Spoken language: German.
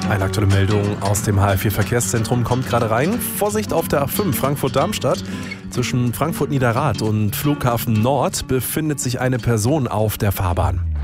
Eine aktuelle Meldung aus dem HL4-Verkehrszentrum kommt gerade rein. Vorsicht auf der A5 Frankfurt-Darmstadt. Zwischen Frankfurt-Niederrad und Flughafen Nord befindet sich eine Person auf der Fahrbahn.